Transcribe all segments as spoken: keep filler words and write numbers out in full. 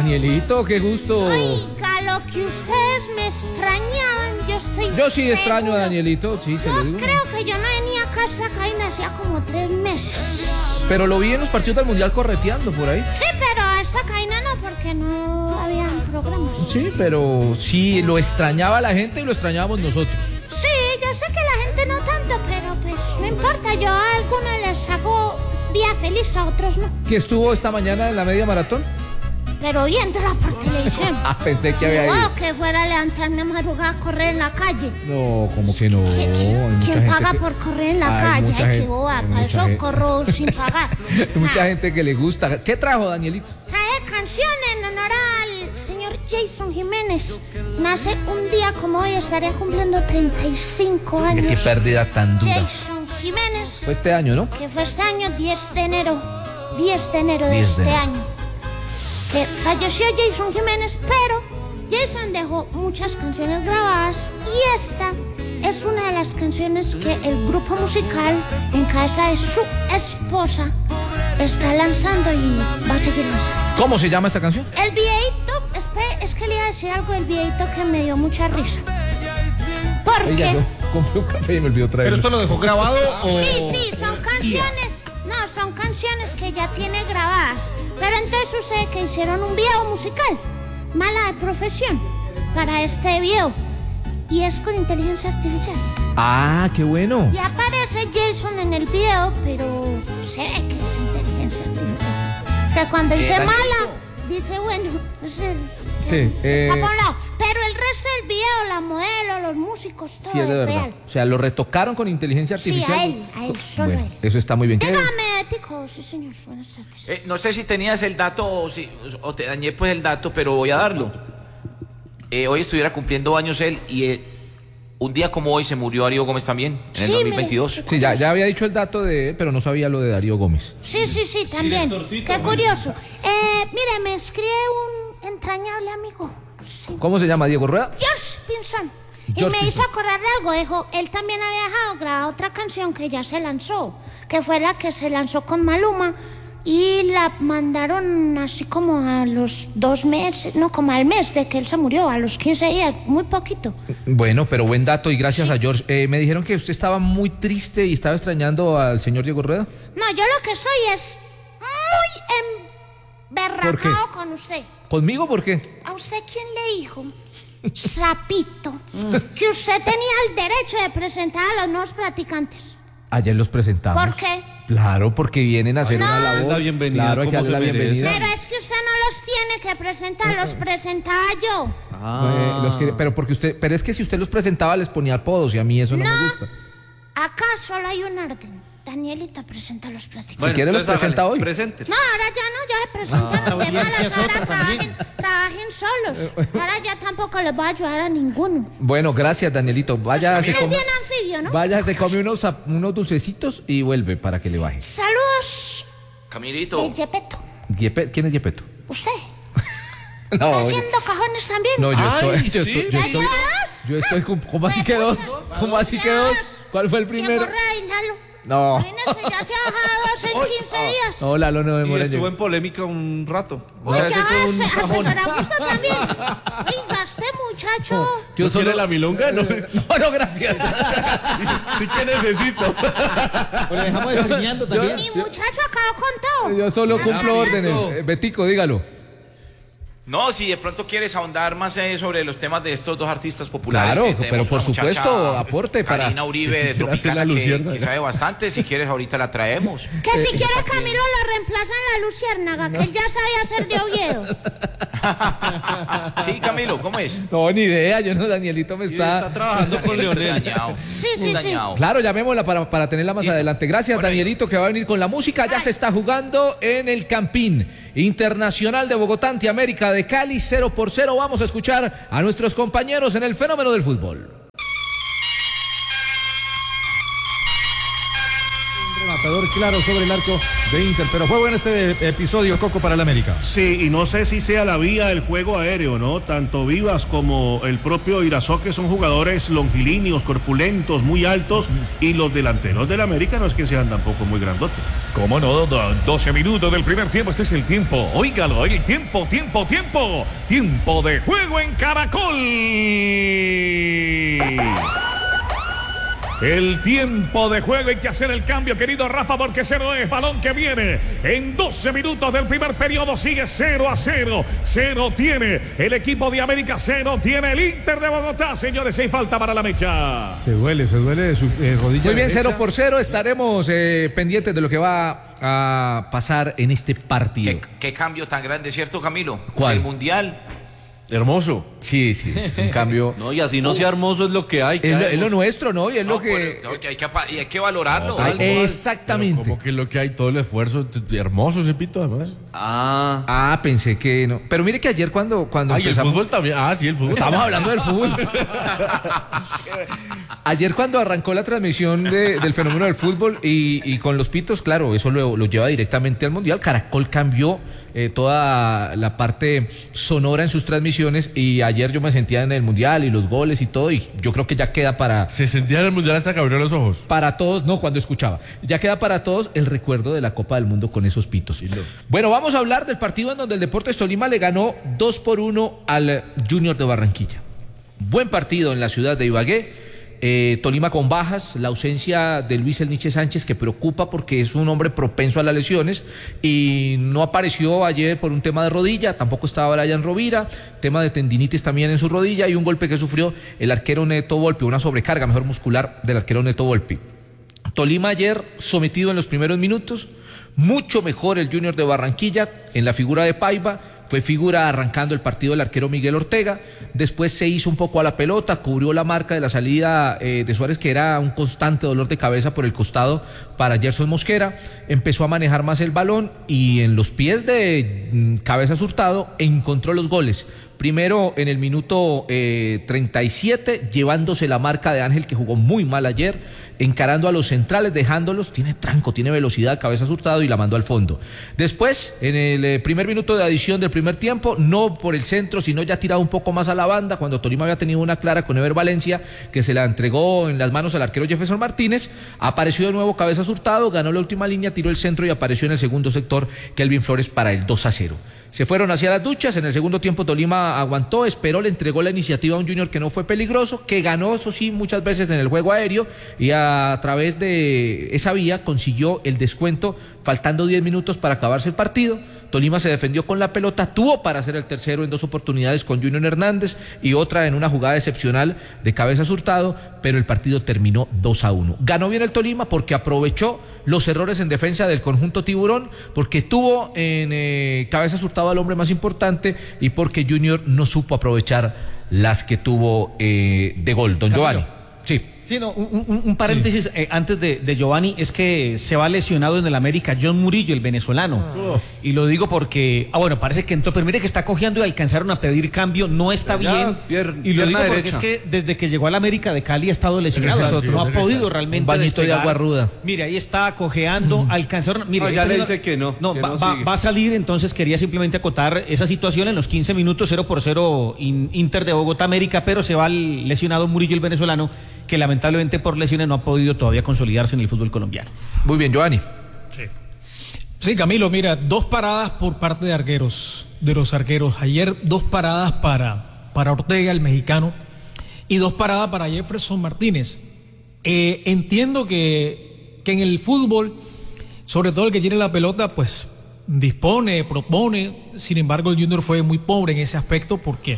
Danielito, qué gusto. Oiga, lo que ustedes me extrañaban, yo estoy Yo sí seguro. extraño a Danielito, sí, se Yo lo digo. creo que yo no venía acá a esta cabina hacía como tres meses. Pero lo vi en los partidos del Mundial correteando por ahí. Sí, pero a esta cabina no, porque no había programas. Sí, pero sí, lo extrañaba la gente y lo extrañábamos nosotros. Sí, yo sé que la gente no tanto, pero pues no importa, yo a algunos les hago día feliz, a otros no. ¿Que estuvo esta mañana en la media maratón? Pero viéndola por televisión. Ah, pensé que había ido. No, que fuera a levantarme a madrugada a correr en la calle. No, como que no. Hay ¿Quién, mucha ¿quién gente paga que- por correr en la Hay calle? mucha Ay, qué gente- boba, hay para mucha eso gente. corro sin pagar. Hay mucha Ah, gente que le gusta. ¿Qué trajo, Danielito? trae canción en honor al señor Jason Jiménez. Nace un día como hoy, estaría cumpliendo treinta y cinco años. Qué pérdida tan dura. Jason Jiménez, Fue este año, ¿no? que fue este año, diez de enero. diez de enero de diez este de enero. año. Que falleció Jason Jiménez, pero Jason dejó muchas canciones grabadas y esta es una de las canciones que el grupo musical en cabeza de su esposa está lanzando y va a seguir lanzando. ¿Cómo se llama esta canción? El videíto, espere, es que le iba a decir algo del videíto que me dio mucha risa. Porque... Ella yo compré un café y me olvidó traerlo. ¿Pero esto lo dejó grabado o...? Sí, sí, son canciones. No, son canciones que ya tiene grabadas. Pero entonces sucede que hicieron un video musical, mala de profesión, para este video. Y es con inteligencia artificial. Ah, qué bueno. Y aparece Jason en el video, pero se ve que es inteligencia artificial. Que cuando dice mala, dice bueno, es el- Sí, eh, está por un lado. Pero el resto del video, la modelo, los músicos, todo Sí, es de es verdad. real. O sea, lo retocaron con inteligencia Sí, artificial. a él, a él, solo Bueno, a él. eso está muy bien. ¿Qué? Dígame, Tico, sí señor, buenas tardes. Eh, no sé si tenías el dato o, si, o te dañé pues el dato, pero voy a darlo. Eh, hoy estuviera cumpliendo años él y eh, un día como hoy se murió Darío Gómez también, en el Sí, dos mil veintidós. Sí, ya, ya había dicho el dato de él, pero no sabía lo de Darío Gómez. Sí, sí, sí, también. Qué curioso. Eh, mire, me escribe un entrañable amigo. Sí. ¿Cómo se llama? ¿Diego Rueda? Josh Pinson. Y Josh me Pinson. hizo acordar de algo. Dijo, él también había dejado grabada otra canción que ya se lanzó, que fue la que se lanzó con Maluma. Y la mandaron así como a los dos meses, no, como al mes de que él se murió, a los quince días, muy poquito. Bueno, pero buen dato y gracias Sí. a George. Eh, me dijeron que usted estaba muy triste y estaba extrañando al señor Diego Rueda. No, yo lo que estoy es muy ¿Por qué? emberracado con usted. ¿Conmigo por qué? ¿A usted quién le dijo, sapito, que usted tenía el derecho de presentar a los nuevos practicantes? Ayer los presentamos. ¿Por qué? Claro, porque vienen a hacer No. una Es labor. la bienvenida, Claro, hay que como darle la se merece. bienvenida. Pero es que usted no los tiene que presentar, los presentaba yo. Eh, los que- pero porque usted, pero es que si usted los presentaba les ponía apodos y a mí eso no, No. me gusta. Acá solo hay un orden. Danielita presenta a los practicantes. Si quiere los entonces presenta hágale, hoy. Presente. No, ahora ya no, ya se presentaron. la de audiencia malas, es ahora otra también. trabajen, trabajen solos. Ahora ya tampoco les voy a ayudar a ninguno. Bueno, gracias, Danielito. Vaya, se Es come, bien anfibio, ¿no? vaya, se come unos, ap- unos dulcecitos y vuelve para que le baje. Saludos Camilito, de Yepeto. Yepe- ¿Quién es Yepeto? ¿Usted? No, ¿Está oye. haciendo cajones también? No, yo Ay, estoy, yo sí, estoy, yo ¿Ya estoy, llevas? yo estoy, con- ¿cómo así que dos? ¿Cómo así que dos? ¿Cuál fue el Diego primero? Ray, Lalo. No. Imagínese, ya se ha bajado dos en quince días. No, Lalo no Y demora. estuvo en polémica un rato. O Uy, sea, ese ya fue un se cajón. asesoramos usted también. Oiga, este muchacho. Yo solo la milonga? No, No, no, gracias. sí que necesito. Pero dejamos streameando también. Mi muchacho acabó con todo. Yo solo cumplo Betico. órdenes. Eh, Betico, dígalo. no, si de pronto quieres ahondar más eh, sobre los temas de estos dos artistas populares. Claro, eh, tenemos pero por una muchacha, supuesto, aporte para- Karina Uribe de Hace la Tropicana, que, luciérnaga. que sabe bastante. Si quieres, ahorita la traemos. Que si quiere Camilo lo reemplaza en la Luciérnaga, que él ya sabía hacer de Oviedo. Sí, Camilo, ¿cómo es? No, ni idea. Yo no, Danielito me Está está. trabajando con Leonel. Dañado. Sí, Muy sí, sí. dañado. Claro, llamémosla para, para tenerla más Listo. adelante. Gracias, Bueno, Danielito, que va a venir con la música. Ya se está jugando en el Campín Internacional de Bogotá ante América de Cali, cero por cero. Vamos a escuchar a nuestros compañeros en el fenómeno del fútbol. devastador claro sobre el arco de Inter. Pero fue bueno este episodio, Coco, para el América. Sí, y no sé si sea la vía del juego aéreo, ¿no? Tanto Vivas como el propio Irazoque son jugadores longilíneos, corpulentos, muy altos, y los delanteros del América no es que sean tampoco muy grandotes. ¿Cómo no? doce minutos del primer tiempo. Este es el tiempo. Óigalo, el tiempo, tiempo, tiempo. Tiempo de juego en Caracol. El tiempo de juego, hay que hacer el cambio, querido Rafa, porque cero es balón que viene en doce minutos del primer periodo, sigue cero a cero, cero tiene el equipo de América, cero tiene el Inter de Bogotá, señores, hay falta para la mecha. Se duele, se duele de su eh, rodilla. Muy bien, derecha. cero por cero, estaremos eh, pendientes de lo que va a pasar en este partido. ¿Qué, qué cambio tan grande, ¿cierto, Camilo? ¿Cuál? El Mundial. Hermoso. Sí, sí, es un cambio. No, y así no sea hermoso es lo que hay. Es lo, hay. es lo nuestro, ¿no? Y es No, lo que... pero hay, que apa- y hay que valorarlo. No, Ay, tal cual. exactamente. Pero como que lo que hay, todo el esfuerzo, t- t- hermoso ese pito además. Ah. Ah, pensé que no. Pero mire que ayer cuando, cuando Ay, el empezamos... fútbol también. Ah, sí, el fútbol. Estamos hablando del fútbol. Ayer cuando arrancó la transmisión de- del fenómeno del fútbol y, y con los pitos, claro, eso lo, lo lleva directamente al Mundial. Caracol cambió eh, toda la parte sonora en sus transmisiones y ayer yo me sentía en el Mundial y los goles y todo, y yo creo que ya queda para... Se sentía en el mundial hasta que abrió los ojos. Para todos, no, cuando escuchaba. Ya queda para todos el recuerdo de la Copa del Mundo con esos pitos. Bueno, vamos a hablar del partido en donde el Deportes Tolima le ganó dos por uno al Junior de Barranquilla. Buen partido en la ciudad de Ibagué. Eh, Tolima con bajas, la ausencia de Luis El Niche Sánchez, que preocupa porque es un hombre propenso a las lesiones y no apareció ayer por un tema de rodilla, tampoco estaba Brian Rovira, tema de tendinitis también en su rodilla y un golpe que sufrió el arquero Neto Volpi, una sobrecarga mejor muscular del arquero Neto Volpi. Tolima ayer sometido en los primeros minutos, mucho mejor el Junior de Barranquilla en la figura de Paiva. Fue figura arrancando el partido el arquero Miguel Ortega, después se hizo un poco a la pelota, cubrió la marca de la salida eh, de Suárez, que era un constante dolor de cabeza por el costado para Gerson Mosquera, empezó a manejar más el balón y en los pies de mm, Cabezas Hurtado encontró los goles. Primero en el minuto eh, treinta y siete, llevándose la marca de Ángel, que jugó muy mal ayer, encarando a los centrales, dejándolos, tiene tranco, tiene velocidad, Cabezas Hurtado, y la mandó al fondo. Después, en el eh, primer minuto de adición del primer tiempo, no por el centro, sino ya tirado un poco más a la banda, cuando Tolima había tenido una clara con Ever Valencia, que se la entregó en las manos al arquero Jefferson Martínez, apareció de nuevo Cabezas Hurtado, ganó la última línea, tiró el centro y apareció en el segundo sector Kelvin Flores para el dos a cero. Se fueron hacia las duchas, en el segundo tiempo Tolima aguantó, esperó, le entregó la iniciativa a un Junior que no fue peligroso, que ganó, eso sí, muchas veces en el juego aéreo, y a través de esa vía consiguió el descuento, faltando diez minutos para acabarse el partido. Tolima se defendió con la pelota, tuvo para hacer el tercero en dos oportunidades con Junior Hernández y otra en una jugada excepcional de Cabezas Hurtado, pero el partido terminó dos a uno. Ganó bien el Tolima porque aprovechó los errores en defensa del conjunto tiburón, porque tuvo en eh, Cabezas Hurtado al hombre más importante y porque Junior no supo aprovechar las que tuvo eh, de gol. Don Giovanni. Sí. Sí, no, un, un, un paréntesis sí. eh, antes de, de Giovanni, es que se va lesionado en el América John Murillo, el venezolano. Oh. Y lo digo porque, ah, bueno, parece que entró, pero mire que está cojeando y alcanzaron a pedir cambio, no está ya, bien. Pier, y lo digo porque derecha. Es que desde que llegó al América de Cali ha estado lesionado, sí, no ha derecha. podido realmente un bañito despegar. De agua ruda. Mire, ahí está cojeando, mm. alcanzaron, mire, no, ya le dice que no. No, que va, no va, va a salir, entonces quería simplemente acotar esa situación en los quince minutos, cero por cero in, Inter de Bogotá América, pero se va lesionado Murillo, el venezolano, que lamentablemente por lesiones no ha podido todavía consolidarse en el fútbol colombiano. Muy bien, Giovanni. Sí. Sí, Camilo, mira, dos paradas por parte de arqueros, de los arqueros. Ayer dos paradas para, para Ortega, el mexicano, y dos paradas para Jefferson Martínez. Eh, entiendo que, que en el fútbol, sobre todo el que tiene la pelota, pues dispone, propone. Sin embargo, el Junior fue muy pobre en ese aspecto porque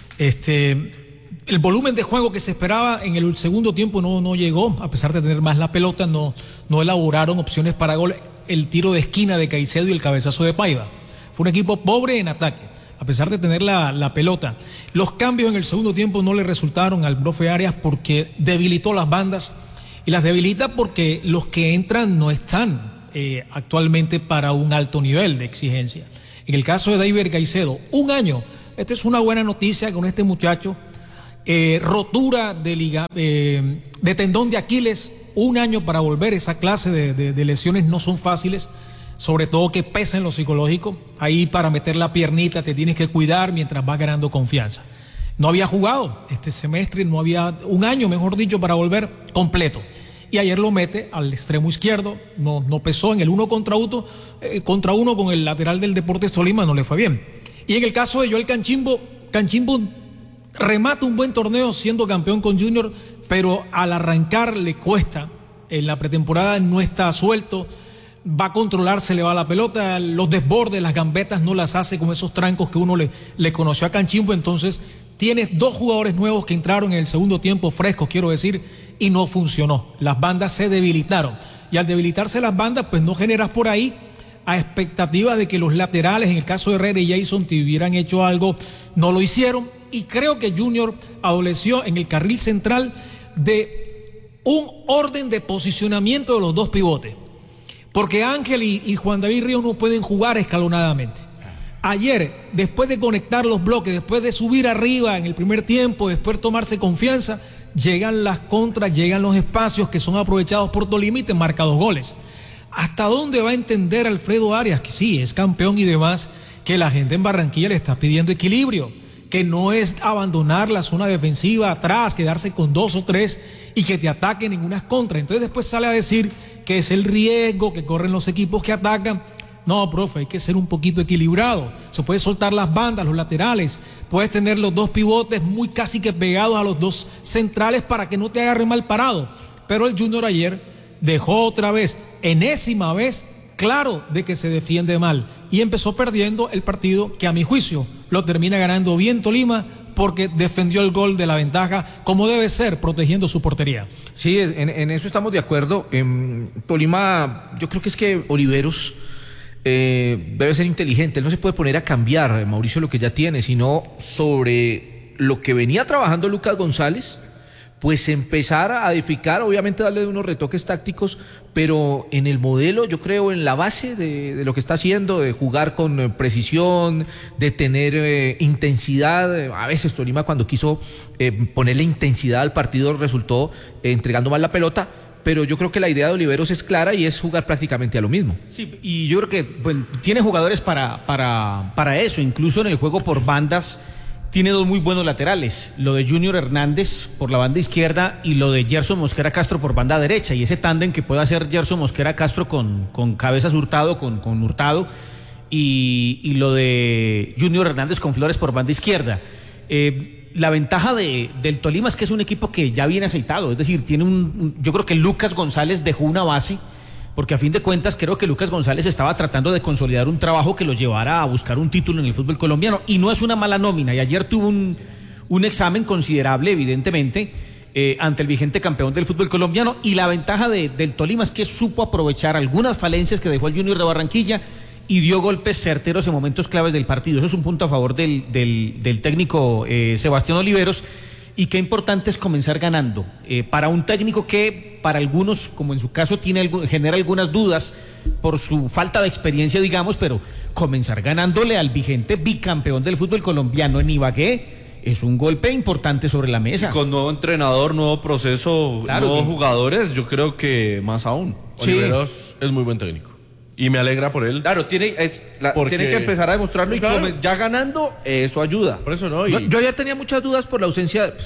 este... el volumen de juego que se esperaba en el segundo tiempo no, no llegó, a pesar de tener más la pelota, no, no elaboraron opciones para gol. El tiro de esquina de Caicedo y el cabezazo de Paiva. Fue un equipo pobre en ataque, a pesar de tener la, la pelota. Los cambios en el segundo tiempo no le resultaron al profe Arias porque debilitó las bandas, y las debilita porque los que entran no están eh, actualmente para un alto nivel de exigencia. En el caso de David Caicedo, un año, esta es una buena noticia con este muchacho. Eh, rotura de, liga, eh, de tendón de Aquiles un año para volver. Esa clase de, de, de lesiones no son fáciles, sobre todo que pesa en lo psicológico. Ahí para meter la piernita te tienes que cuidar mientras vas ganando confianza. No había jugado este semestre, no había un año, mejor dicho, para volver completo. Y ayer lo mete al extremo izquierdo, no, no pesó en el uno contra uno, eh, contra uno con el lateral del Deportes Tolima, no le fue bien. Y en el caso de Joel Canchimbo, Canchimbo remata un buen torneo siendo campeón con Junior, pero al arrancar le cuesta. En la pretemporada no está suelto, va a controlar, se le va la pelota, los desbordes, las gambetas no las hace con esos trancos que uno le, le conoció a Canchimbo. Entonces tienes dos jugadores nuevos que entraron en el segundo tiempo, frescos quiero decir, y no funcionó. Las bandas se debilitaron, y al debilitarse las bandas pues no generas por ahí a expectativas de que los laterales, en el caso de Herrera y Jason, te hubieran hecho algo. No lo hicieron, y creo que Junior adoleció en el carril central de un orden de posicionamiento de los dos pivotes, porque Ángel y, y Juan David Ríos no pueden jugar escalonadamente. Ayer, después de conectar los bloques, después de subir arriba en el primer tiempo, después de tomarse confianza, llegan las contras, llegan los espacios que son aprovechados por Tolima y te marca dos goles. ¿Hasta dónde va a entender Alfredo Arias, que sí, es campeón y demás, que la gente en Barranquilla le está pidiendo equilibrio, que no es abandonar la zona defensiva atrás, quedarse con dos o tres y que te ataquen en unas contras? Entonces después sale a decir que es el riesgo que corren los equipos que atacan. No, profe, hay que ser un poquito equilibrado. Se puede soltar las bandas, los laterales, puedes tener los dos pivotes muy casi que pegados a los dos centrales para que no te agarre mal parado. Pero el Junior ayer dejó otra vez, enésima vez, claro de que se defiende mal, y empezó perdiendo el partido, que a mi juicio lo termina ganando bien Tolima, porque defendió el gol de la ventaja como debe ser, protegiendo su portería. Sí, en, en eso estamos de acuerdo. En Tolima, yo creo que es que Oliveros eh, debe ser inteligente. Él no se puede poner a cambiar, Mauricio, lo que ya tiene, sino sobre lo que venía trabajando Lucas González, pues empezar a edificar, obviamente darle unos retoques tácticos, pero en el modelo, yo creo, en la base de, de lo que está haciendo, de jugar con eh, precisión, de tener eh, intensidad. A veces Tolima, cuando quiso eh, ponerle intensidad al partido, resultó eh, entregando mal la pelota, pero yo creo que la idea de Oliveros es clara y es jugar prácticamente a lo mismo. Sí, y yo creo que pues, tiene jugadores para, para, para eso, incluso en el juego por bandas. Tiene dos muy buenos laterales, lo de Junior Hernández por la banda izquierda y lo de Gerson Mosquera Castro por banda derecha, y ese tándem que puede hacer Gerson Mosquera Castro con, con Cabezas Hurtado, con, con Hurtado, y, y lo de Junior Hernández con Flores por banda izquierda. Eh, la ventaja de, del Tolima es que es un equipo que ya viene aceitado, es decir, tiene un, un yo creo que Lucas González dejó una base, porque a fin de cuentas creo que Lucas González estaba tratando de consolidar un trabajo que lo llevara a buscar un título en el fútbol colombiano, y no es una mala nómina, y ayer tuvo un, un examen considerable, evidentemente, eh, ante el vigente campeón del fútbol colombiano, y la ventaja de, del Tolima es que supo aprovechar algunas falencias que dejó el Junior de Barranquilla y dio golpes certeros en momentos claves del partido. Eso es un punto a favor del, del, del técnico eh, Sebastián Oliveros. Y qué importante es comenzar ganando. Eh, para un técnico que para algunos, como en su caso, tiene genera algunas dudas por su falta de experiencia, digamos, pero comenzar ganándole al vigente bicampeón del fútbol colombiano en Ibagué es un golpe importante sobre la mesa. Y con nuevo entrenador, nuevo proceso, claro, nuevos que... jugadores, yo creo que más aún. Sí. Oliveros es muy buen técnico. Y me alegra por él. Claro, tiene, es, la, porque... tiene que empezar a demostrarlo, claro, y come, ya ganando, eso ayuda. Por eso no. Y... Yo, yo ayer tenía muchas dudas por la ausencia de pues,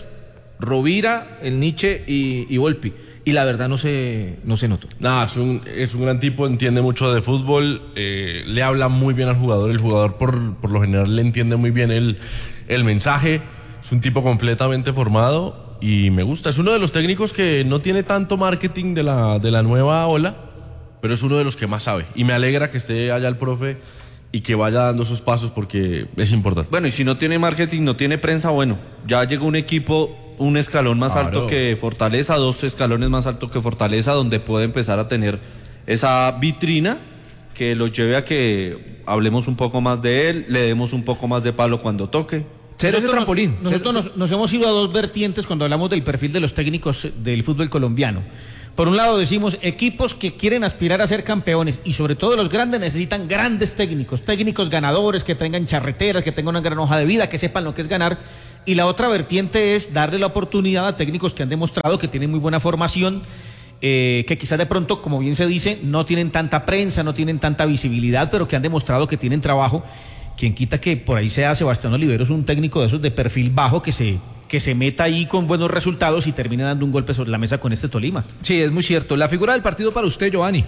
Rovira, el Nietzsche y, y Volpi. Y la verdad no se, no se notó. Nada, es un, es un gran tipo, entiende mucho de fútbol, eh, le habla muy bien al jugador. El jugador por, por lo general le entiende muy bien el, el mensaje. Es un tipo completamente formado y me gusta. Es uno de los técnicos que no tiene tanto marketing de la, de la nueva ola, pero es uno de los que más sabe. Y me alegra que esté allá el profe y que vaya dando esos pasos porque es importante. Bueno, y si no tiene marketing, no tiene prensa, bueno, ya llegó un equipo, un escalón más claro. alto que Fortaleza, dos escalones más altos que Fortaleza, donde puede empezar a tener esa vitrina que lo lleve a que hablemos un poco más de él, le demos un poco más de palo cuando toque. Cero ese trampolín. Nos, nosotros nos, nos hemos ido a dos vertientes cuando hablamos del perfil de los técnicos del fútbol colombiano. Por un lado decimos, equipos que quieren aspirar a ser campeones, y sobre todo los grandes necesitan grandes técnicos, técnicos ganadores, que tengan charreteras, que tengan una gran hoja de vida, que sepan lo que es ganar. Y la otra vertiente es darle la oportunidad a técnicos que han demostrado que tienen muy buena formación eh, que quizás de pronto, como bien se dice, no tienen tanta prensa, no tienen tanta visibilidad, pero que han demostrado que tienen trabajo. Quien quita que por ahí sea Sebastián Oliveros, un técnico de esos de perfil bajo que se, que se meta ahí con buenos resultados y termine dando un golpe sobre la mesa con este Tolima. Sí, es muy cierto. La figura del partido para usted, Giovanni.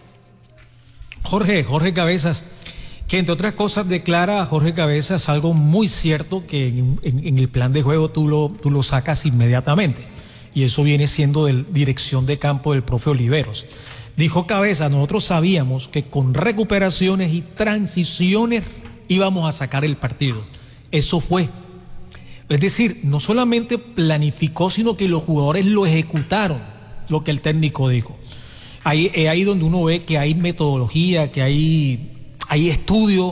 Jorge, Jorge Cabezas, que entre otras cosas declara a Jorge Cabezas algo muy cierto que en, en, en el plan de juego tú lo, tú lo sacas inmediatamente. Y eso viene siendo de dirección de campo del profe Oliveros. Dijo Cabezas, nosotros sabíamos que con recuperaciones y transiciones íbamos a sacar el partido. Eso fue. Es decir, no solamente planificó, sino que los jugadores lo ejecutaron, lo que el técnico dijo. Ahí es ahí donde uno ve que hay metodología, que hay, hay estudio,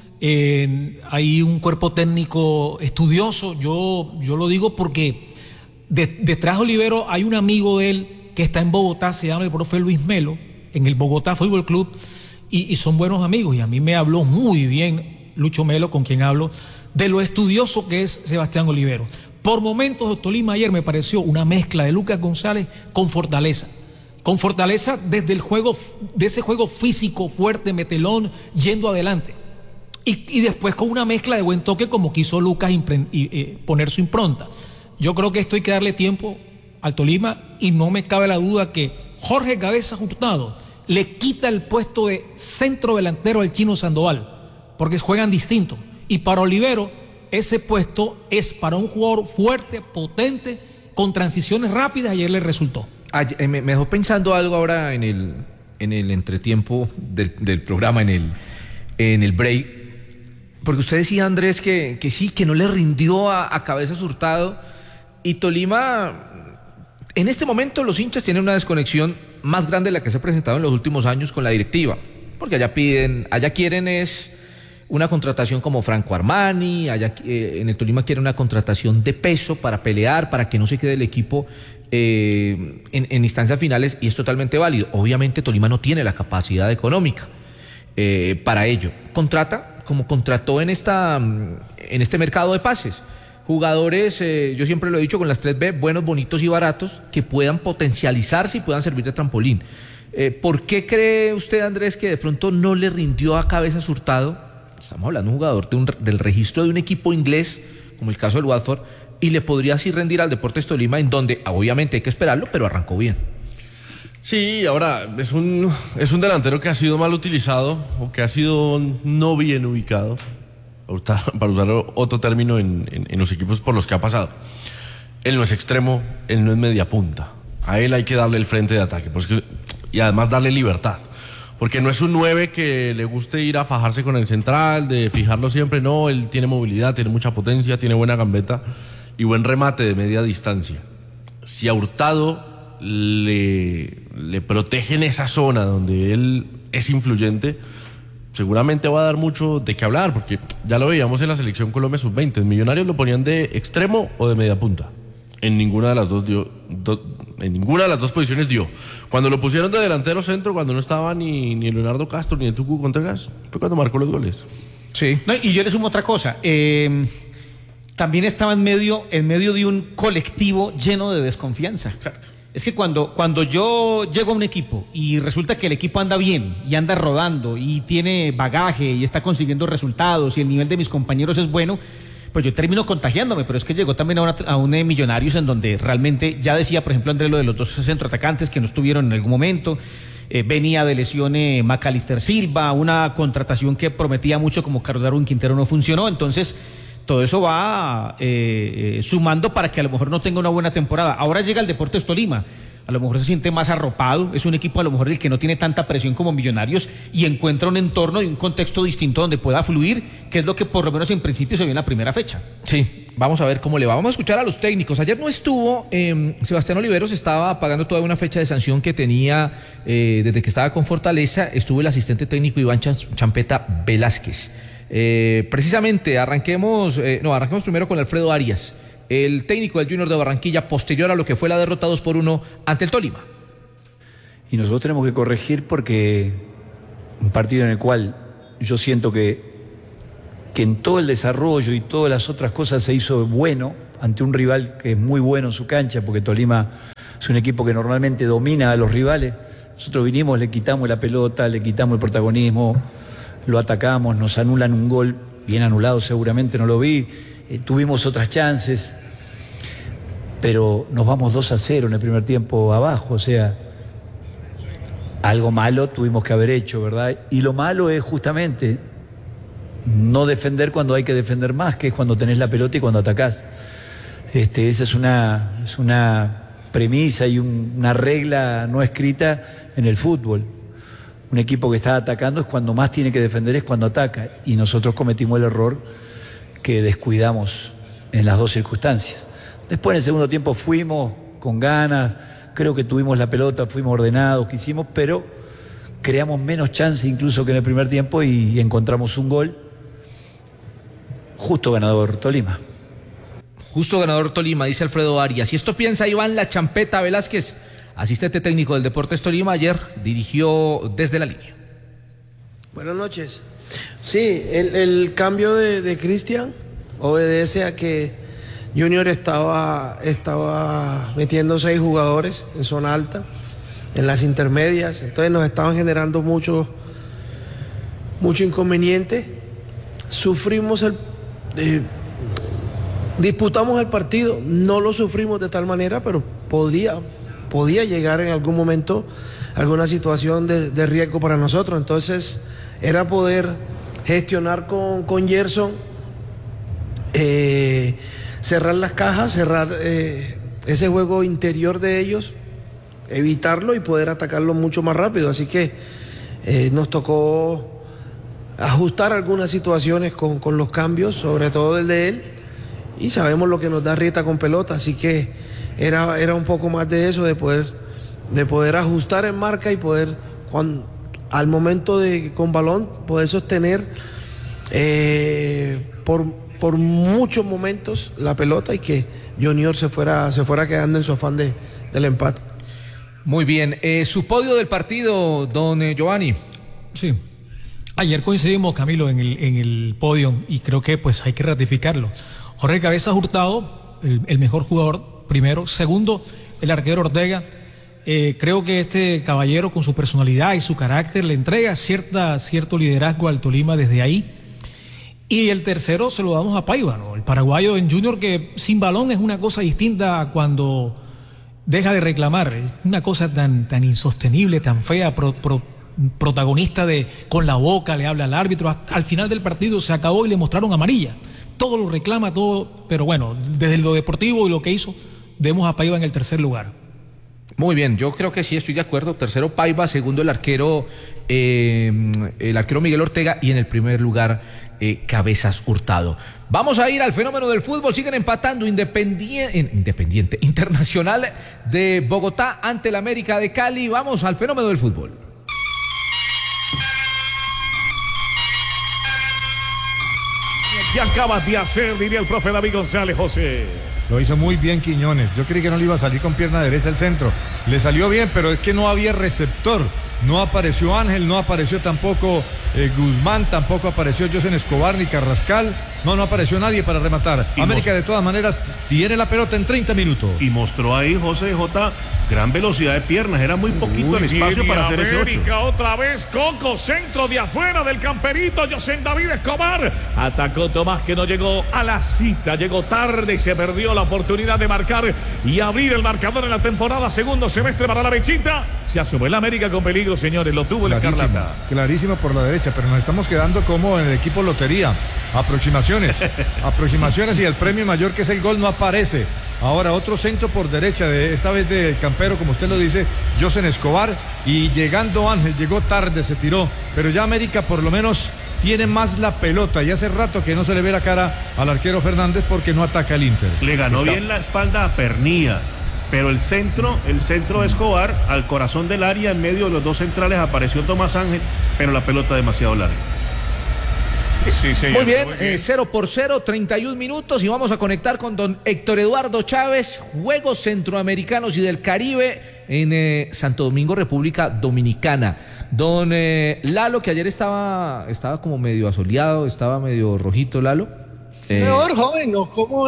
eh, hay un cuerpo técnico estudioso. Yo, yo lo digo porque de, detrás de Olivero hay un amigo de él que está en Bogotá, se llama el profe Luis Melo, en el Bogotá Fútbol Club, y, y son buenos amigos. Y a mí me habló muy bien Lucho Melo, con quien hablo, de lo estudioso que es Sebastián Olivero. Por momentos, Tolima ayer me pareció una mezcla de Lucas González con Fortaleza. Con Fortaleza desde el juego, de ese juego físico, fuerte, metelón, yendo adelante. Y, y después con una mezcla de buen toque como quiso Lucas impre, y, eh, poner su impronta. Yo creo que esto hay que darle tiempo al Tolima y no me cabe la duda que Jorge Cabezas Hurtado le quita el puesto de centro delantero al Chino Sandoval, porque juegan distinto. Y para Olivero, ese puesto es para un jugador fuerte, potente, con transiciones rápidas. Ayer le resultó. Ayer, me, me dejó pensando algo ahora en el, en el entretiempo del, del programa, en el, en el break. Porque usted decía, Andrés, que, que sí, que no le rindió a, a Cabezas Hurtado. Y Tolima, en este momento los hinchas tienen una desconexión más grande de la que se ha presentado en los últimos años con la directiva. Porque allá piden, allá quieren es una contratación como Franco Armani, allá eh, en el Tolima quiere una contratación de peso para pelear, para que no se quede el equipo eh, en, en instancias finales, y es totalmente válido. Obviamente Tolima no tiene la capacidad económica eh, para ello. Contrata, como contrató en, esta, en este mercado de pases, jugadores, eh, yo siempre lo he dicho con las tres B, buenos, bonitos y baratos, que puedan potencializarse y puedan servir de trampolín. Eh, ¿Por qué cree usted, Andrés, que de pronto no le rindió a Cabezas Hurtado? Estamos hablando de un jugador de un, del registro de un equipo inglés, como el caso del Watford, y le podría así rendir al Deportes Tolima, en donde obviamente hay que esperarlo, pero arrancó bien. Sí, ahora es un, es un delantero que ha sido mal utilizado o que ha sido no bien ubicado, para usar otro término en, en, en los equipos por los que ha pasado. Él no es extremo, él no es media punta. A él hay que darle el frente de ataque, pues que, y además darle libertad. Porque no es un nueve que le guste ir a fajarse con el central, de fijarlo siempre. No, él tiene movilidad, tiene mucha potencia, tiene buena gambeta y buen remate de media distancia. Si a Hurtado le, le protegen esa zona donde él es influyente, seguramente va a dar mucho de qué hablar, porque ya lo veíamos en la selección Colombia sub veinte. Millonarios lo ponían de extremo o de media punta. En ninguna de las dos dio, do, en ninguna de las dos posiciones dio. Cuando lo pusieron de delantero centro, cuando no estaba ni, ni Leonardo Castro ni el Tucu Contreras, fue cuando marcó los goles. Sí. No, y yo le sumo otra cosa. Eh, también estaba en medio, en medio de un colectivo lleno de desconfianza. Exacto. Es que cuando, cuando yo llego a un equipo y resulta que el equipo anda bien y anda rodando y tiene bagaje y está consiguiendo resultados y el nivel de mis compañeros es bueno, pues yo termino contagiándome. Pero es que llegó también a, una, a un eh, Millonarios en donde realmente, ya decía por ejemplo Andrés lo de los dos centroatacantes que no estuvieron en algún momento, eh, venía de lesión eh, Macalister Silva, una contratación que prometía mucho como Carlos Darwin Quintero no funcionó. Entonces todo eso va eh, eh, sumando para que a lo mejor no tenga una buena temporada. Ahora llega el Deportes Tolima, a lo mejor se siente más arropado, es un equipo a lo mejor el que no tiene tanta presión como Millonarios y encuentra un entorno y un contexto distinto donde pueda fluir, que es lo que por lo menos en principio se vio en la primera fecha. Sí, vamos a ver cómo le va. Vamos a escuchar a los técnicos. Ayer no estuvo, eh, Sebastián Oliveros estaba pagando toda una fecha de sanción que tenía eh, desde que estaba con Fortaleza. Estuvo el asistente técnico Iván Champeta Velázquez. Eh, precisamente, arranquemos, eh, no, arranquemos primero con Alfredo Arias, el técnico del Junior de Barranquilla, posterior a lo que fue la derrota dos por uno ante el Tolima. Y nosotros tenemos que corregir porque un partido en el cual yo siento que, que en todo el desarrollo y todas las otras cosas se hizo bueno ante un rival que es muy bueno en su cancha, porque Tolima es un equipo que normalmente domina a los rivales. Nosotros vinimos, le quitamos la pelota, le quitamos el protagonismo, lo atacamos, nos anulan un gol, bien anulado seguramente, no lo vi, eh, tuvimos otras chances, pero nos vamos dos a cero en el primer tiempo abajo, o sea, algo malo tuvimos que haber hecho, ¿verdad? Y lo malo es justamente no defender cuando hay que defender más, que es cuando tenés la pelota y cuando atacás. Este, esa es una, es una premisa y un, una regla no escrita en el fútbol. Un equipo que está atacando es cuando más tiene que defender, es cuando ataca. Y nosotros cometimos el error que descuidamos en las dos circunstancias. Después en el segundo tiempo fuimos con ganas, creo que tuvimos la pelota, fuimos ordenados, quisimos, pero creamos menos chance incluso que en el primer tiempo y encontramos un gol. Justo ganador Tolima. Justo ganador Tolima, dice Alfredo Arias. Y esto piensa Iván La Champeta Velázquez, asistente técnico del Deportes Tolima. Ayer dirigió desde la línea. Buenas noches. Sí, el, el cambio de, de Cristian obedece a que Junior estaba, estaba metiendo seis jugadores en zona alta, en las intermedias, entonces nos estaban generando mucho, mucho inconveniente. Sufrimos el... Eh, disputamos el partido, no lo sufrimos de tal manera, pero podría, podía llegar en algún momento alguna situación de, de riesgo para nosotros. Entonces era poder gestionar con, con Gerson, eh, cerrar las cajas, cerrar eh, ese juego interior de ellos, evitarlo y poder atacarlo mucho más rápido. Así que eh, nos tocó ajustar algunas situaciones con, con los cambios, sobre todo el de él. Y sabemos lo que nos da Rieta con pelota, así que era, era un poco más de eso, de poder, de poder ajustar en marca y poder, cuando, al momento de con balón, poder sostener eh, por, por muchos momentos la pelota y que Junior se fuera, se fuera quedando en su afán de, del empate. Muy bien, eh, su podio del partido, don eh, Giovanni. Sí. Ayer coincidimos, Camilo, en el, en el podio y creo que pues hay que ratificarlo. Jorge Cabezas Hurtado, el, el mejor jugador, primero. Segundo, el arquero Ortega. Eh, creo que este caballero, con su personalidad y su carácter, le entrega cierta, cierto liderazgo al Tolima desde ahí. Y el tercero se lo damos a Paiva, ¿no? El paraguayo en Junior, que sin balón es una cosa distinta a cuando deja de reclamar. Es una cosa tan, tan insostenible, tan fea, pro, pro, protagonista de con la boca, le habla al árbitro. Hasta, al final del partido se acabó y le mostraron amarilla. Todo lo reclama, todo, pero bueno, desde lo deportivo y lo que hizo, demos a Paiva en el tercer lugar. Muy bien, yo creo que sí, estoy de acuerdo. Tercero Paiva, segundo el arquero, eh, el arquero Miguel Ortega y en el primer lugar eh, Cabezas Hurtado. Vamos a ir al fenómeno del fútbol. Siguen empatando Independiente, Independiente Internacional de Bogotá ante el América de Cali. Vamos al fenómeno del fútbol. ¿Qué acabas de hacer? Diría el profe David González, José. Lo hizo muy bien Quiñones. Yo creí que no le iba a salir con pierna derecha al centro. Le salió bien, pero es que no había receptor. No apareció Ángel, no apareció tampoco eh, Guzmán, tampoco apareció Josen Escobar ni Carrascal. No, no apareció nadie para rematar. Y América de todas maneras tiene la pelota en treinta minutos. Y mostró ahí José J gran velocidad de piernas. Era muy poquito Uy, el espacio para hacer ese ocho. América otra vez, Coco, centro de afuera del camperito. José David Escobar atacó Tomás, que no llegó a la cita. Llegó tarde y se perdió la oportunidad de marcar y abrir el marcador en la temporada. Segundo semestre para la Bechita. Se asume el América con peligro, señores. Lo tuvo el Escarlata. Clarísimo por la derecha, pero nos estamos quedando como en el equipo lotería. Aproximaciones, aproximaciones y el premio mayor, que es el gol, no aparece. Ahora otro centro por derecha, de, esta vez del campero, como usted lo dice, Josen Escobar, y llegando Ángel, llegó tarde, se tiró, pero ya América por lo menos tiene más la pelota y hace rato que no se le ve la cara al arquero Fernández porque no ataca el Inter. Le ganó Está... bien la espalda a Pernía, pero el centro, el centro de Escobar al corazón del área, en medio de los dos centrales apareció Tomás Ángel, pero la pelota demasiado larga. Sí, señor. Muy bien, eh, cero por cero, treinta y un minutos y vamos a conectar con don Héctor Eduardo Chávez, Juegos Centroamericanos y del Caribe en eh, Santo Domingo, República Dominicana. Don eh, Lalo, que ayer estaba, estaba como medio asoleado, estaba medio rojito, Lalo. Eh, Mejor, joven, ¿no? ¿Cómo es?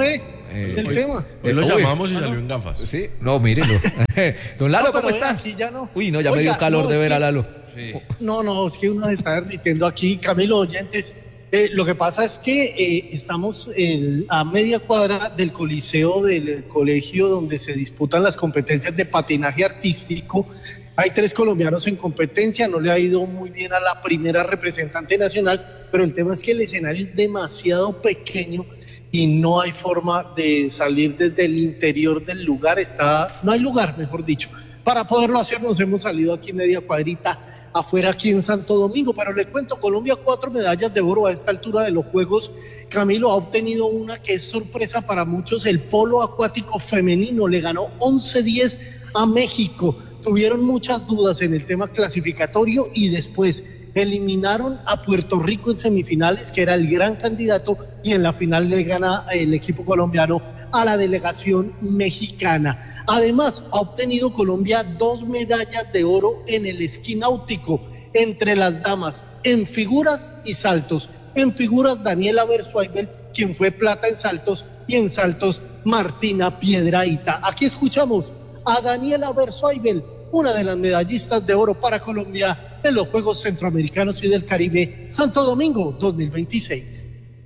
Eh, el hoy, tema. Hoy lo eh, llamamos uy, y salió en gafas. Sí, no, mírenlo. Don Lalo, No, pero ¿cómo está? aquí ya no. Uy, no, ya Oiga, me dio calor no, de es ver que- a Lalo. Sí. No, no, es que uno se está derritiendo aquí, Camilo, oyentes. Eh, lo que pasa es que eh, estamos en- a media cuadra del coliseo del colegio donde se disputan las competencias de patinaje artístico. Hay tres colombianos en competencia, no le ha ido muy bien a la primera representante nacional, pero el tema es que el escenario es demasiado pequeño y no hay forma de salir desde el interior del lugar, está, no hay lugar, mejor dicho. Para poderlo hacer nos hemos salido aquí media cuadrita afuera aquí en Santo Domingo, pero le cuento, Colombia cuatro medallas de oro a esta altura de los Juegos. Camilo ha obtenido una que es sorpresa para muchos, el polo acuático femenino, le ganó once diez a México. Tuvieron muchas dudas en el tema clasificatorio y después eliminaron a Puerto Rico en semifinales, que era el gran candidato, y en la final le gana el equipo colombiano a la delegación mexicana. Además, ha obtenido Colombia dos medallas de oro en el esquí náutico entre las damas, en figuras y saltos. En figuras, Daniela Bersuaibel, quien fue plata en saltos, y en saltos, Martina Piedrahita. Aquí escuchamos a Daniela Bersuaibel, una de las medallistas de oro para Colombia en los Juegos Centroamericanos y del Caribe Santo Domingo dos mil veintiséis.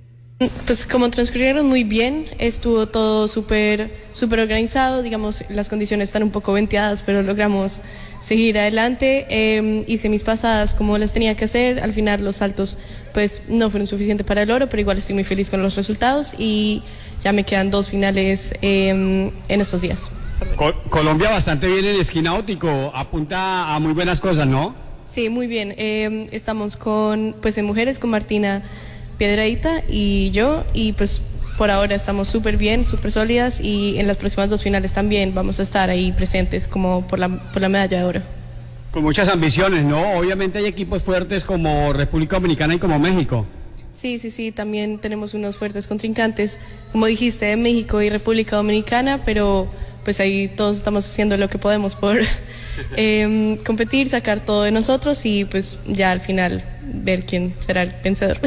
Pues como transcurrieron muy bien, estuvo todo súper súper organizado, digamos, las condiciones están un poco venteadas, pero logramos seguir adelante. Eh, hice mis pasadas como las tenía que hacer, al final los saltos pues no fueron suficientes para el oro, pero igual estoy muy feliz con los resultados y ya me quedan dos finales eh, en estos días. Col- Colombia bastante bien en esquí náutico, apunta a muy buenas cosas, ¿no? Sí, muy bien. Eh, estamos con, pues en mujeres, con Martina Piedrahita y yo, y pues por ahora estamos súper bien, súper sólidas, y en las próximas dos finales también vamos a estar ahí presentes como por la, por la medalla de oro. Con muchas ambiciones, ¿no? Obviamente hay equipos fuertes como República Dominicana y como México. Sí, sí, sí, también tenemos unos fuertes contrincantes, como dijiste, de México y República Dominicana, pero pues ahí todos estamos haciendo lo que podemos por eh, competir, sacar todo de nosotros y pues ya al final ver quién será el vencedor.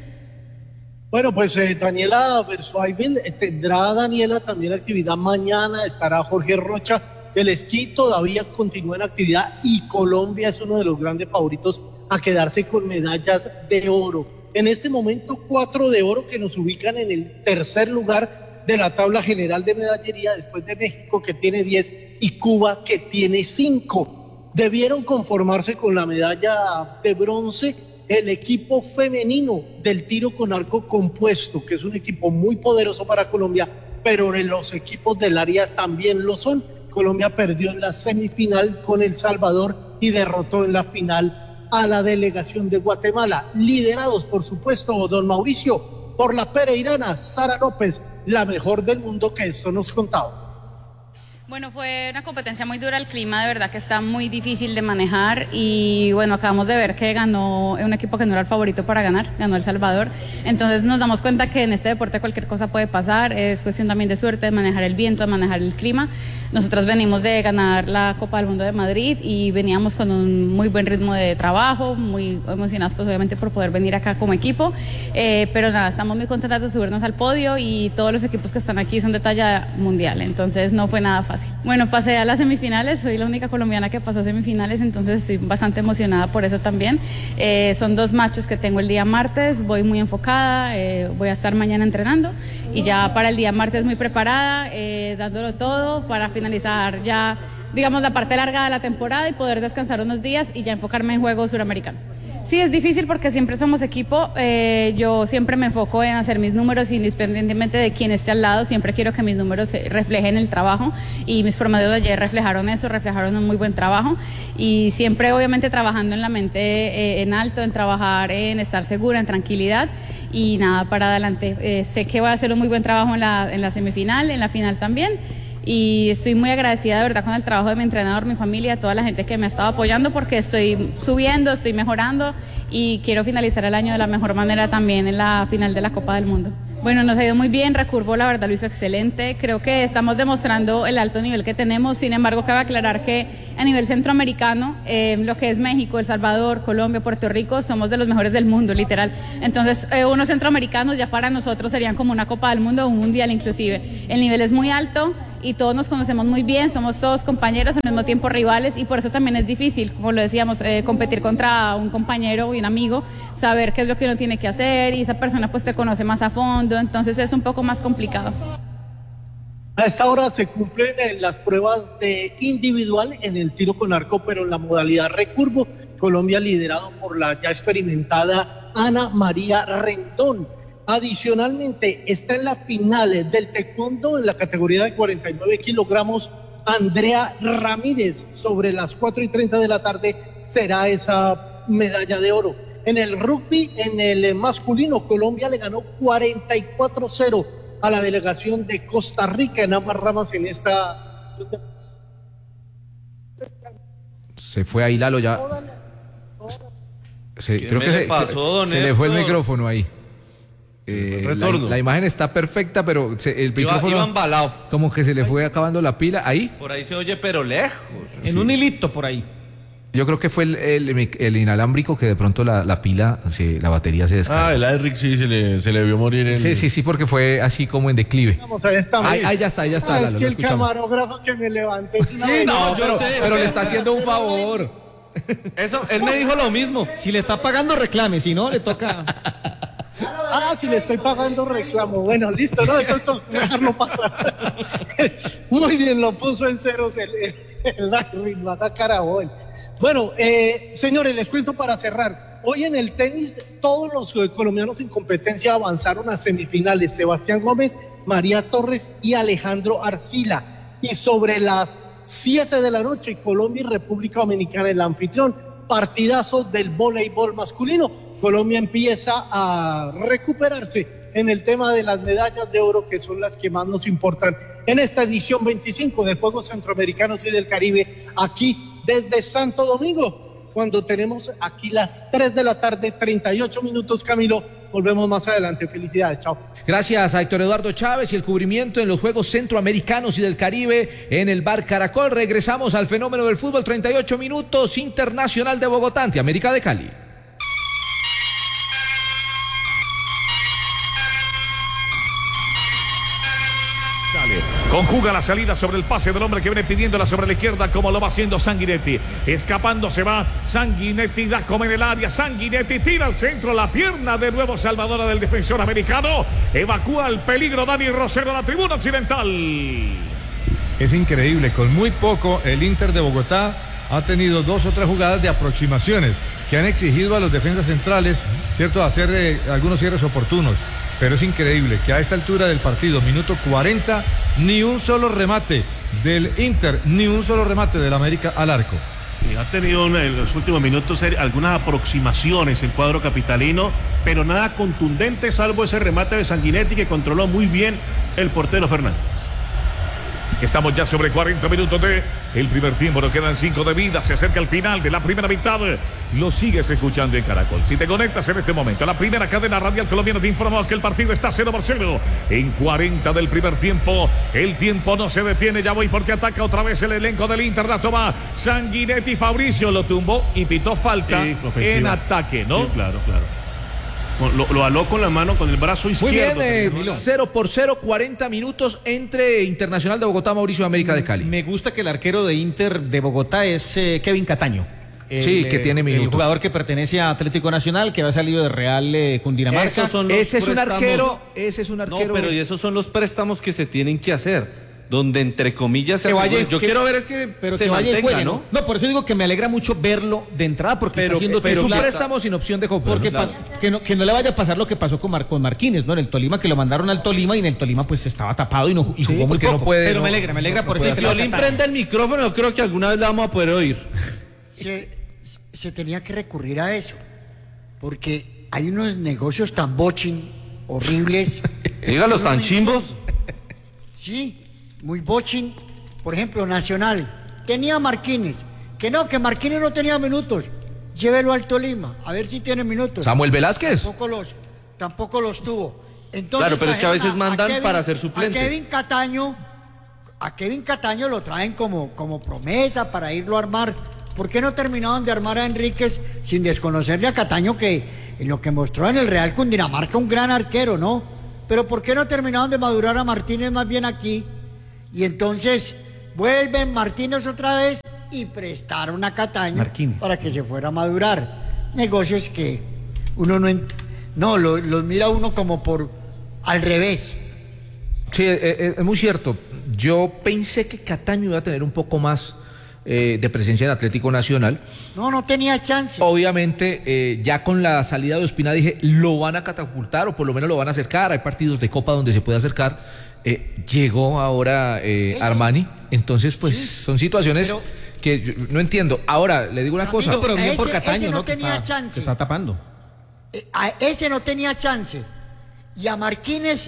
Bueno, pues eh, Daniela Bersuaibel, eh, tendrá Daniela también actividad mañana, estará Jorge Rocha. El esquí todavía continúa en actividad y Colombia es uno de los grandes favoritos a quedarse con medallas de oro. En este momento, cuatro de oro que nos ubican en el tercer lugar de la tabla general de medallería, después de México, que tiene diez, y Cuba, que tiene cinco. Debieron conformarse con la medalla de bronce el equipo femenino del tiro con arco compuesto, que es un equipo muy poderoso para Colombia, pero en los equipos del área también lo son. Colombia perdió en la semifinal con El Salvador y derrotó en la final a la delegación de Guatemala, liderados por supuesto, don Mauricio, por la pereirana Sara López, la mejor del mundo, que esto nos contaba. Bueno, fue una competencia muy dura, el clima de verdad que está muy difícil de manejar y bueno, acabamos de ver que ganó un equipo que no era el favorito para ganar, ganó El Salvador, entonces nos damos cuenta que en este deporte cualquier cosa puede pasar, es cuestión también de suerte, de manejar el viento, de manejar el clima. Nosotros venimos de ganar la Copa del Mundo de Madrid y veníamos con un muy buen ritmo de trabajo, muy emocionados pues obviamente por poder venir acá como equipo, eh, pero nada, estamos muy contentos de subirnos al podio y todos los equipos que están aquí son de talla mundial, entonces no fue nada fácil. Bueno, pasé a las semifinales, soy la única colombiana que pasó a semifinales, entonces estoy bastante emocionada por eso también. Eh, son dos matches que tengo el día martes, voy muy enfocada, eh, voy a estar mañana entrenando y ya para el día martes muy preparada, eh, dándolo todo para finalizar ya, digamos, la parte larga de la temporada y poder descansar unos días y ya enfocarme en Juegos Suramericanos. Sí, es difícil porque siempre somos equipo, eh, yo siempre me enfoco en hacer mis números independientemente de quién esté al lado, siempre quiero que mis números reflejen el trabajo y mis promedios de ayer reflejaron eso, reflejaron un muy buen trabajo y siempre obviamente trabajando en la mente eh, en alto, en trabajar en estar segura, en tranquilidad y nada, para adelante. Eh, sé que voy a hacer un muy buen trabajo en la, en la semifinal, en la final también. Y estoy muy agradecida de verdad con el trabajo de mi entrenador, mi familia, toda la gente que me ha estado apoyando porque estoy subiendo, estoy mejorando y quiero finalizar el año de la mejor manera también en la final de la Copa del Mundo. Bueno, nos ha ido muy bien, Recurvo la verdad lo hizo excelente, creo que estamos demostrando el alto nivel que tenemos, sin embargo cabe aclarar que a nivel centroamericano, eh, lo que es México, El Salvador, Colombia, Puerto Rico, somos de los mejores del mundo, literal. Entonces, eh, unos centroamericanos ya para nosotros serían como una Copa del Mundo o un Mundial inclusive. El nivel es muy alto y todos nos conocemos muy bien, somos todos compañeros, al mismo tiempo rivales, y por eso también es difícil, como lo decíamos, eh, competir contra un compañero y un amigo, saber qué es lo que uno tiene que hacer y esa persona pues te conoce más a fondo, entonces es un poco más complicado. A esta hora se cumplen eh, las pruebas de individual en el tiro con arco, pero en la modalidad recurvo, Colombia liderado por la ya experimentada Ana María Rendón. Adicionalmente, está en la final del taekwondo en la categoría de cuarenta y nueve kilogramos Andrea Ramírez. Sobre las cuatro y treinta de la tarde será esa medalla de oro. En el rugby, en el masculino, Colombia le ganó cuarenta y cuatro cero a la delegación de Costa Rica en ambas ramas en esta... Se fue ahí Lalo ya. Se, ¿Qué creo me que le se, pasó, don se le fue el Héctor? micrófono ahí. Eh, la, retorno. la imagen está perfecta, pero se- el Iba- micrófono iba embalado. como que se le fue acabando la pila. Ahí, Por ahí se oye, pero lejos. En un hilito por ahí. yo creo que fue el, el- el inalámbrico que de pronto la, la pila, se- la batería se descargó. Ah, el Eric sí se le, se le vio morir en... Sí, sí, sí, porque fue así como en declive. Vamos, ahí está. Ahí, ahí ya está, ahí ya está. Ah, Lalo, es lo que el escuchamos. camarógrafo que me levantó es una... Sí, no, No, yo pero, sé, pero le pero- está haciendo un favor. Eso, él me dijo lo mismo. Si le está pagando, reclame, si no, le toca... Ah, si le estoy pagando reclamo. Bueno, listo, ¿no? Entonces tengo que dejarlo pasar. Muy bien, lo puso en ceros el, el, el ritmo, acá Carabón. Bueno, eh, señores, les cuento para cerrar. Hoy en el tenis, todos los eh, colombianos en competencia avanzaron a semifinales. Sebastián Gómez, María Torres y Alejandro Arcila. Y sobre las siete de la noche, Colombia y República Dominicana, el anfitrión. Partidazo del voleibol masculino. Colombia empieza a recuperarse en el tema de las medallas de oro, que son las que más nos importan en esta edición veinticinco de Juegos Centroamericanos y del Caribe, aquí desde Santo Domingo, cuando tenemos aquí las tres de la tarde, treinta y ocho minutos, Camilo. Volvemos más adelante. Felicidades, chao. Gracias a Héctor Eduardo Chávez y el cubrimiento en los Juegos Centroamericanos y del Caribe en el Bar Caracol. Regresamos al fenómeno del fútbol, treinta y ocho minutos, Internacional de Bogotá ante América de Cali. Conjuga la salida sobre el pase del hombre que viene pidiéndola sobre la izquierda, como lo va haciendo Sanguinetti. Escapando se va Sanguinetti, da como en el área. Sanguinetti tira al centro, la pierna de nuevo salvadora del defensor americano. Evacúa el peligro Dani Rosero a la tribuna occidental. Es increíble, con muy poco el Inter de Bogotá ha tenido dos o tres jugadas de aproximaciones que han exigido a los defensas centrales, cierto, hacer eh, algunos cierres oportunos. Pero es increíble que a esta altura del partido, minuto cuarenta, ni un solo remate del Inter, ni un solo remate del América al arco. Sí, ha tenido en los últimos minutos algunas aproximaciones el cuadro capitalino, pero nada contundente, salvo ese remate de Sanguinetti que controló muy bien el portero Fernández. Estamos ya sobre cuarenta minutos de el primer tiempo, nos quedan cinco de vida, se acerca el final de la primera mitad, lo sigues escuchando en Caracol. Si te conectas en este momento, la primera cadena radial colombiana te informó que el partido está cero por cero en cuarenta del primer tiempo, el tiempo no se detiene, ya voy porque ataca otra vez el elenco del Inter, la toma Sanguinetti, Fabricio lo tumbó y pitó falta Sí, en ataque, ¿no? Sí, claro, claro. Lo, lo aló con la mano, con el brazo Muy izquierdo. bien, eh, cero por cero, cuarenta minutos entre Internacional de Bogotá, Mauricio de América de Cali. Me gusta que el arquero de Inter de Bogotá es eh, Kevin Cataño. El, Sí, que eh, tiene minutos. El jugador que pertenece a Atlético Nacional, que había salido de Real eh, Cundinamarca. Esos son los Ese es un préstamos. arquero, ese es un arquero. No, pero y esos son los préstamos que se tienen que hacer. Donde entre comillas se Que asegure. vaya- Yo que- quiero ver es que pero se que vaya y mantenga, juegue, ¿no? ¿no? por eso digo que me alegra mucho verlo de entrada, porque Pero- está haciendo pero es un plata. préstamo sin opción de compra. Porque ¿no? pa- que, no, que no le vaya a pasar lo que pasó con, Mar, con Marquínez, ¿no? En el Tolima, que lo mandaron al Tolima y en el Tolima pues estaba tapado y, no, y Sí, jugó muy porque poco. no puede, Pero no- me alegra, me alegra no por puede eso. Violín prende el micrófono, yo creo que alguna vez la vamos a poder oír. se, se tenía que recurrir a eso, porque hay unos negocios tan bochin, horribles. Dígalos tan chimbos. Sí, muy bochin. Por ejemplo, Nacional tenía Marquínez, que no, que Marquínez no tenía minutos. Llévelo al Tolima, a ver si tiene minutos. Samuel Velázquez. Tampoco los, tampoco los tuvo. Entonces, claro, pero es que a veces trajeron mandan Kevin- para ser A suplentes. Kevin Cataño, a Kevin Cataño lo traen como, como promesa para irlo a armar. ¿Por qué no terminaron de armar a Enríquez sin desconocerle a Cataño, que en lo que mostró en el Real Cundinamarca, un gran arquero, ¿no? Pero ¿por qué no terminaron de madurar a Martínez más bien aquí? Y entonces vuelven Martínez otra vez y prestaron a Cataño Marquínez. para que se fuera a madurar. Negocios que uno no... ent- No, lo- los mira uno como por... al revés. Sí, eh, eh, es muy cierto. Yo pensé que Cataño iba a tener un poco más eh, de presencia en Atlético Nacional. No, no tenía chance. Obviamente, eh, ya con la salida de Ospina dije, lo van a catapultar o por lo menos lo van a acercar. Hay partidos de Copa donde se puede acercar. Eh, llegó ahora eh, Armani. Entonces, pues, son situaciones pero- que yo no entiendo. Ahora, le digo una cosa. Camilo, Pero bien ese- por Cataño, ese no ¿no? Que tenía está- chance. Se está tapando. Eh, a ese no tenía chance. Y a Marquínez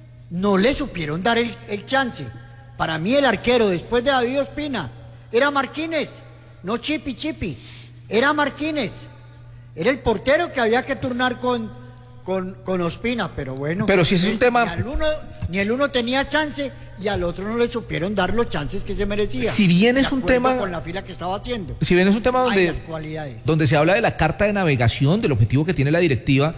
no le supieron dar el, el chance. Para mí el arquero después de David Ospina era Marquínez, no Chipi Chipi. Era Marquínez. Era el portero que había que turnar con, con, con Ospina, pero bueno. Pero si ese es un él- tema- Ni, al uno, ni el uno tenía chance y al otro no le supieron dar los chances que se merecía. Si bien De es un acuerdo tema- con la fila que estaba haciendo. Si bien es un tema Hay donde, las cualidades. donde se habla de la carta de navegación, del objetivo que tiene la directiva,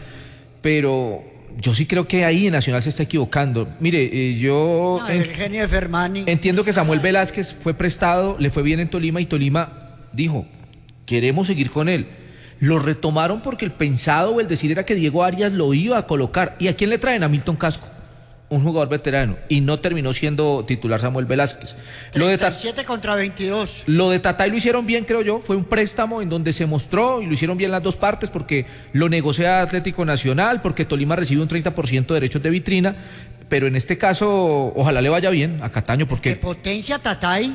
pero yo sí creo que ahí en Nacional se está equivocando. Mire, eh, yo Ah, en- el genio de Fermani. entiendo que Samuel Velázquez fue prestado, le fue bien en Tolima y Tolima dijo, queremos seguir con él. Lo retomaron porque el pensado o el decir era que Diego Arias lo iba a colocar. ¿Y a quién le traen? A Milton Casco, un jugador veterano, y no terminó siendo titular Samuel Velázquez. Lo de Ta- treinta y siete contra veintidós. Lo de Tatay lo hicieron bien, creo yo. Fue un préstamo en donde se mostró y lo hicieron bien las dos partes porque lo negocia Atlético Nacional, porque Tolima recibe un treinta por ciento de derechos de vitrina. Pero en este caso, ojalá le vaya bien a Cataño Que porque... potencia Tatay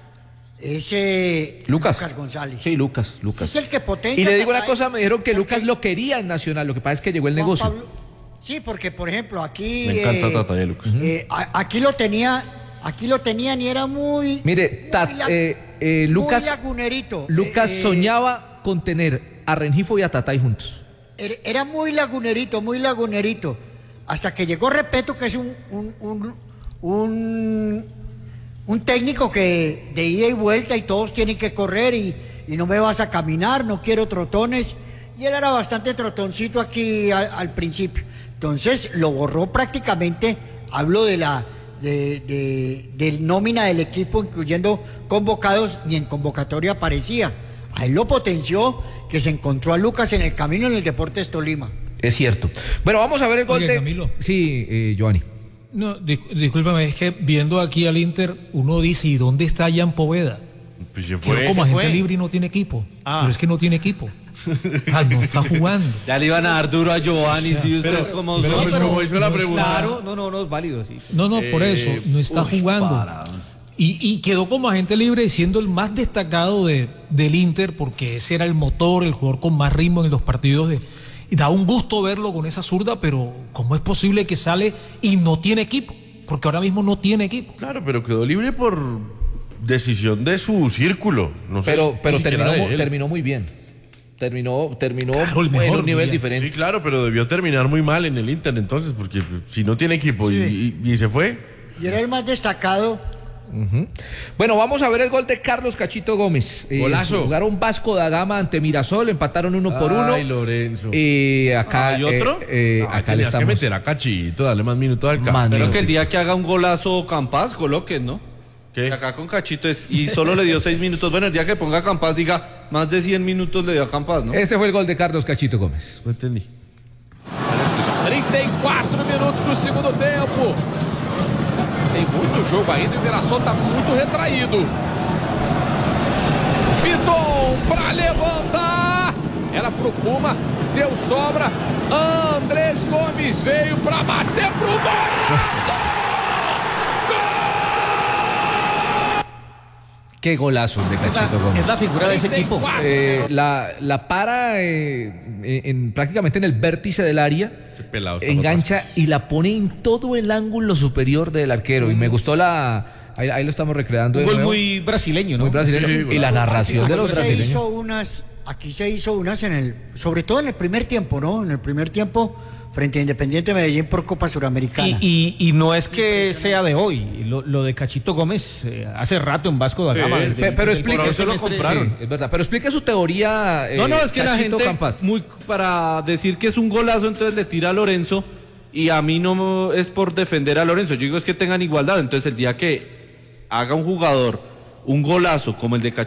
es eh, Lucas. González. Sí, Lucas, Lucas. Ese es el que potencia Y le digo una Tatay. cosa, me dijeron que Lucas lo quería en Nacional, lo que pasa es que llegó el Juan negocio. Pablo- Sí, porque por ejemplo aquí... Me encanta eh, Tatay, Lucas. eh, a- aquí lo tenía, aquí lo tenían y era muy... Mire, Tat- muy la- eh, eh, Lucas, muy lagunerito. Lucas Eh, eh, soñaba con tener a Rengifo y a Tatay juntos. Era era muy lagunerito, muy lagunerito. Hasta que llegó Repeto, que es un, un, un, un, un técnico que de ida y vuelta y todos tienen que correr y, y no me vas a caminar, no quiero trotones. Y él era bastante trotoncito aquí al, al principio. Entonces lo borró prácticamente, hablo de la de, de, del nómina del equipo, incluyendo convocados, ni en convocatoria aparecía. A él lo potenció, que se encontró a Lucas en el camino en el Deportes Tolima. Es cierto. Bueno, vamos a ver el gol Oye, de... Camilo. Sí, eh, Giovanni. No, dis- discúlpame, es que viendo aquí al Inter, uno dice, ¿y dónde está Jan Poveda? Pues se Quedó fue. como Se agente fue. libre y no tiene equipo. Pero es que no tiene equipo. Ah, no está jugando. Ya le iban a dar duro a Giovanni, si ustedes como pero son. pues como hizo la no es pregunta. Claro, no, no, no es válido, sí. No, no, por Eh, eso, no está uy, jugando. para. Y, y quedó como agente libre siendo el más destacado de, del Inter, porque ese era el motor, el jugador con más ritmo en los partidos. De, y da un gusto verlo con esa zurda, pero ¿cómo es posible que sale y no tiene equipo? Porque ahora mismo no tiene equipo. Claro, pero quedó libre por decisión de su círculo. No sé Pero, si- pero ni siquiera terminó, de él. terminó muy bien. Terminó, terminó Claro, el en mejor un nivel día. diferente. Sí, claro, pero debió terminar muy mal en el Inter entonces, porque si no tiene equipo y- Sí. y, y se fue. Y era el más destacado. Ujú. Bueno, vamos a ver el gol de Carlos Cachito Gómez. Eh, Golazo. jugaron Vasco da Gama ante Mirasol, empataron uno por uno. Ay, Lorenzo. Y acá, ¿Hay otro? eh, eh, No, acá le tenías que estamos. meter a Cachito, darle más minutos al campo. Man, Pero no. que el día que haga un golazo Campas, coloquen, ¿no? ¿Qué? Que acá con Cachito es, y solo le dio seis minutos. Bueno, el día que ponga Campas, diga, más de cien minutos le dio a Campas, ¿no? Este fue el gol de Carlos Cachito Gómez. No entendí. trinta e quatro minutos do segundo tempo. Tem muito jogo ainda e o Mirassol tá muito retraído. Viton pra levantar. Era pro Puma, deu sobra. Andrés Gomes veio pra bater pro gol. Qué golazo de Cachito Es Gómez. la figura de ese equipo. Eh, la, la para eh, en, en- prácticamente en el vértice del área. Qué pelado está Engancha y la pone en todo el ángulo superior del arquero. Y me gustó la, ahí, ahí lo estamos recreando. Un de gol nuevo. muy brasileño, ¿no? Muy brasileño. Sí, y bueno. la narración de los Aquí se brasileños. hizo unas, aquí se hizo unas en el, sobre todo en el primer tiempo, ¿no? En el primer tiempo frente a Independiente Medellín por Copa Suramericana. Y, y, y no es que sea de hoy, lo, lo de Cachito Gómez eh, hace rato en Vasco da Gama. Eh, del- pe- del- pero del explique, primer eso lo semestre. compraron. Sí, es verdad, pero explique su teoría. eh, No, no, es que la Cachito gente, Campas. muy para decir que es un golazo, entonces le tira a Lorenzo, y a mí no es por defender a Lorenzo, yo digo es que tengan igualdad, entonces el día que haga un jugador un golazo como el de Cachito